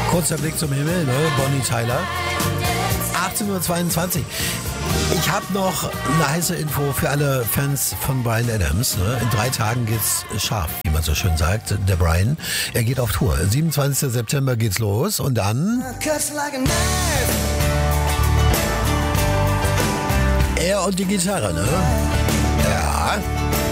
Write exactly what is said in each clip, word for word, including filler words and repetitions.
Kurzer Blick zum Himmel, ne? Bonnie Tyler. achtzehn Uhr zweiundzwanzig. Ich habe noch eine heiße Info für alle Fans von Bryan Adams. Ne? In drei Tagen geht's scharf, wie man so schön sagt. Der Bryan, er geht auf Tour. siebenundzwanzigsten September geht's los und dann... Er und die Gitarre, ne? Ja.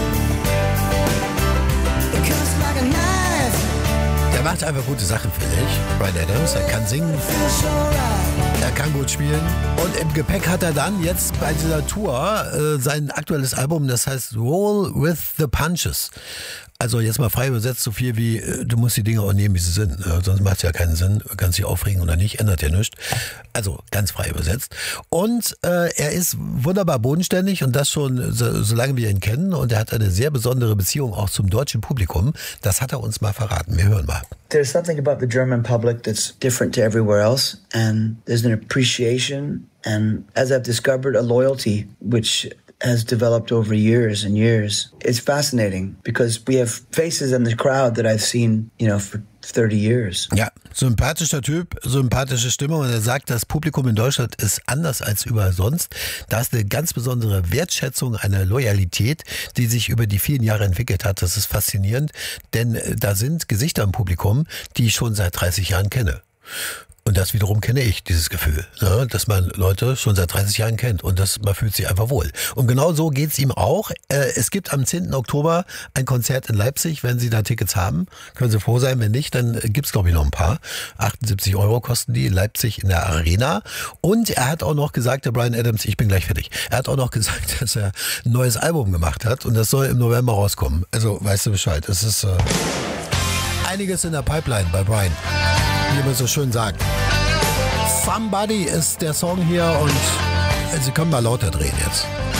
Der macht einfach gute Sachen, finde ich. Bryan Adams, er kann singen, er kann gut spielen. Und im Gepäck hat er dann jetzt bei dieser Tour äh, sein aktuelles Album, das heißt Roll with the Punches. Also jetzt mal frei übersetzt so viel wie, äh, du musst die Dinge auch nehmen, wie sie sind. Äh, sonst macht es ja keinen Sinn. Du kannst dich aufregen oder nicht, ändert ja nichts. Also ganz frei übersetzt. Und äh, er ist wunderbar bodenständig und das schon so, solange wir ihn kennen. Und er hat eine sehr besondere Beziehung auch zum deutschen Publikum. Das hat er uns mal verraten. Wir hören mal. There's something about the German public that's different to everywhere else. And there's an appreciation and, as I've discovered, a loyalty which has developed over years and years. It's fascinating because we have faces in the crowd that I've seen, you know, for thirty years. Ja, sympathischer Typ, sympathische Stimme und er sagt, das Publikum in Deutschland ist anders als überall sonst. Da ist eine ganz besondere Wertschätzung, eine Loyalität, die sich über die vielen Jahre entwickelt hat. Das ist faszinierend, denn da sind Gesichter im Publikum, die ich schon seit dreißig Jahren kenne. Und das wiederum kenne ich, dieses Gefühl, ne, dass man Leute schon seit dreißig Jahren kennt und das, man fühlt sich einfach wohl. Und genau so geht's ihm auch. Äh, es gibt am zehnten Oktober ein Konzert in Leipzig. Wenn Sie da Tickets haben, können Sie froh sein. Wenn nicht, dann gibt's glaube ich noch ein paar. achtundsiebzig Euro kosten die in Leipzig in der Arena. Und er hat auch noch gesagt, der Bryan Adams, ich bin gleich fertig. Er hat auch noch gesagt, dass er ein neues Album gemacht hat und das soll im November rauskommen. Also weißt du Bescheid. Es ist äh, einiges in der Pipeline bei Bryan, wie man so schön sagt. Somebody ist der Song hier und Sie können mal lauter drehen jetzt.